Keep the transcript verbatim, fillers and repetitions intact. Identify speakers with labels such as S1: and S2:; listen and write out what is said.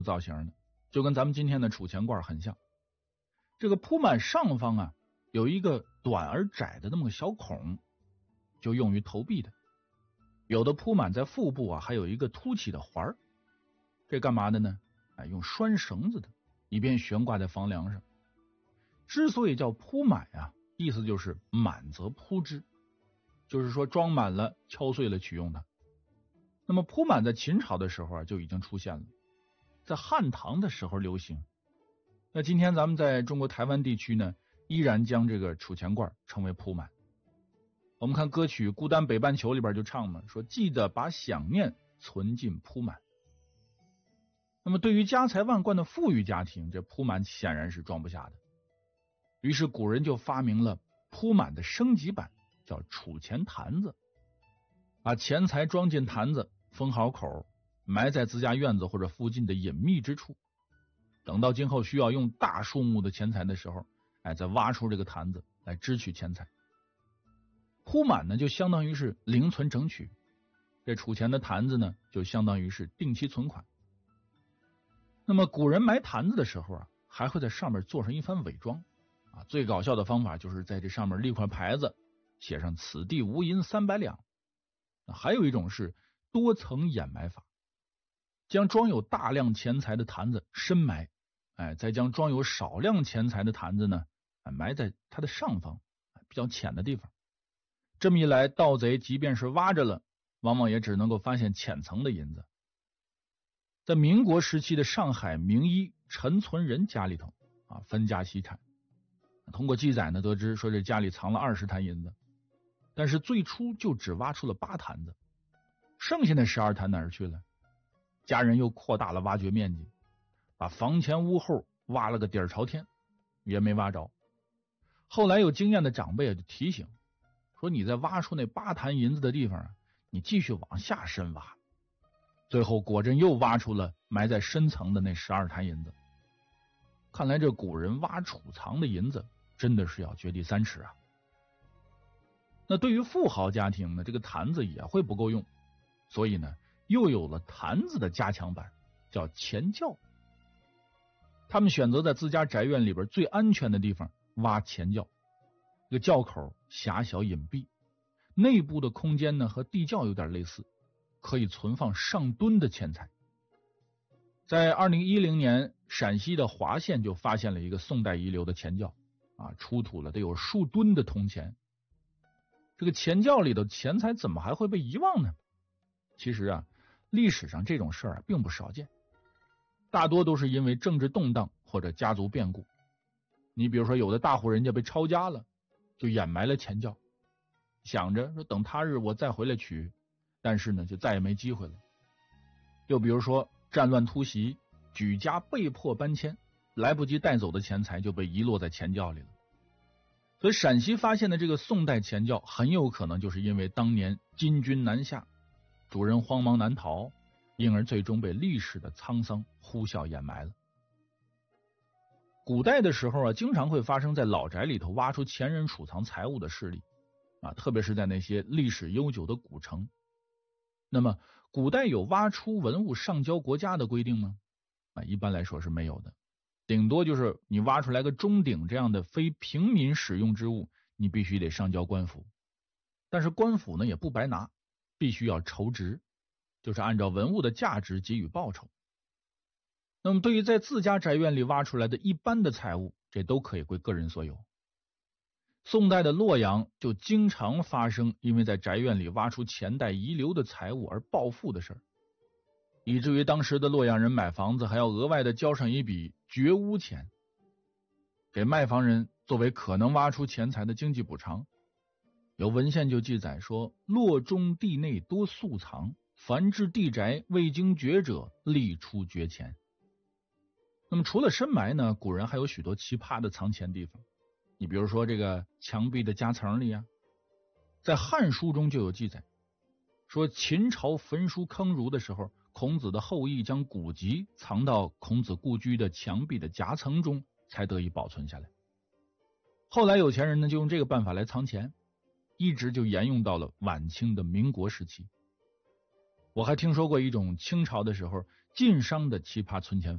S1: 造型的，就跟咱们今天的储钱罐很像。这个铺满上方啊，有一个短而窄的那么个小孔，就用于投币的。有的铺满在腹部啊，还有一个凸起的环儿，这干嘛的呢？哎，用拴绳子的，以便悬挂在房梁上。之所以叫铺满啊，意思就是满则铺之，就是说装满了敲碎了取用它。那么铺满在秦朝的时候啊就已经出现了，在汉唐的时候流行。那今天咱们在中国台湾地区呢，依然将这个储钱罐称为铺满。我们看歌曲《孤单北半球》里边就唱嘛，说记得把想念存进铺满。那么对于家财万贯的富裕家庭，这铺满显然是装不下的。于是古人就发明了铺满的升级版，叫储钱坛子，把钱财装进坛子，封好口，埋在自家院子或者附近的隐秘之处。等到今后需要用大数目的钱财的时候，哎，再挖出这个坛子来支取钱财。铺满呢，就相当于是零存整取；这储钱的坛子呢，就相当于是定期存款。那么古人埋坛子的时候啊，还会在上面做上一番伪装啊。最搞笑的方法就是在这上面立块牌子，写上此地无银三百两。还有一种是多层掩埋法，将装有大量钱财的坛子深埋，哎，再将装有少量钱财的坛子呢，埋在它的上方比较浅的地方。这么一来，盗贼即便是挖着了，往往也只能够发现浅层的银子。在民国时期的上海名医陈存仁家里头啊，分家析产，通过记载呢，得知说这家里藏了二十坛银子，但是最初就只挖出了八坛子，剩下的十二坛哪儿去了？家人又扩大了挖掘面积，把房前屋后挖了个底儿朝天，也没挖着。后来有经验的长辈也就提醒说，你在挖出那八坛银子的地方啊，你继续往下深挖。最后果真又挖出了埋在深层的那十二坛银子。看来这古人挖储藏的银子真的是要掘地三尺啊。那对于富豪家庭呢，这个坛子也会不够用，所以呢，又有了坛子的加强版，叫钱窖。他们选择在自家宅院里边最安全的地方挖钱窖。这个窖口狭小隐蔽，内部的空间呢和地窖有点类似，可以存放上吨的钱财。在二零一零年，陕西的华县就发现了一个宋代遗留的钱窖啊，出土了得有数吨的铜钱。这个钱窖里的钱财怎么还会被遗忘呢？其实啊，历史上这种事儿啊并不少见，大多都是因为政治动荡或者家族变故。你比如说，有的大户人家被抄家了，就掩埋了钱窖，想着说等他日我再回来取，但是呢就再也没机会了。又比如说战乱突袭，举家被迫搬迁，来不及带走的钱财就被遗落在钱窖里了。所以陕西发现的这个宋代钱窖很有可能就是因为当年金军南下，主人慌忙难逃，因而最终被历史的沧桑呼啸掩埋了。古代的时候啊，经常会发生在老宅里头挖出前人储藏财物的事例啊，特别是在那些历史悠久的古城。那么古代有挖出文物上交国家的规定吗？啊，一般来说是没有的，顶多就是你挖出来个钟鼎这样的非平民使用之物，你必须得上交官府。但是官府呢也不白拿，必须要酬值，就是按照文物的价值给予报酬。那么对于在自家宅院里挖出来的一般的财物，这都可以归个人所有。宋代的洛阳就经常发生因为在宅院里挖出前代遗留的财物而暴富的事儿，以至于当时的洛阳人买房子还要额外的交上一笔绝屋钱，给卖房人作为可能挖出钱财的经济补偿。有文献就记载说，洛中地内多素藏，凡至地宅未经掘者，立出掘钱。那么除了深埋呢，古人还有许多奇葩的藏钱地方。你比如说这个墙壁的夹层里啊，在《汉书》中就有记载，说秦朝焚书坑儒的时候，孔子的后裔将古籍藏到孔子故居的墙壁的夹层中，才得以保存下来。后来有钱人呢就用这个办法来藏钱，一直就沿用到了晚清的民国时期。我还听说过一种清朝的时候晋商的奇葩存钱法。